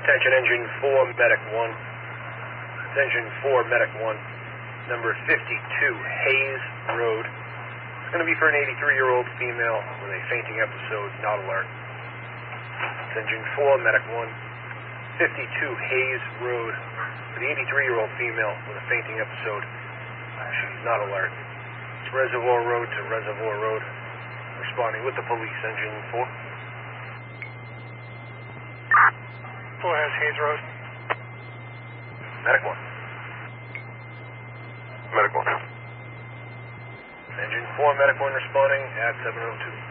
Attention Engine 4, Medic 1. It's Engine 4, Medic 1. Number 52, Hayes Road. It's going to be for an 83-year-old female with a fainting episode, not alert. It's Engine 4, Medic 1. 52 Hayes Road. For the 83-year-old female with a fainting episode, she's not alert. It's Reservoir Road to Reservoir Road. Responding with the police, Engine 4. 4 has Hayes Road. Medic 1. Medic 1. Engine 4, Medic 1 responding at 702.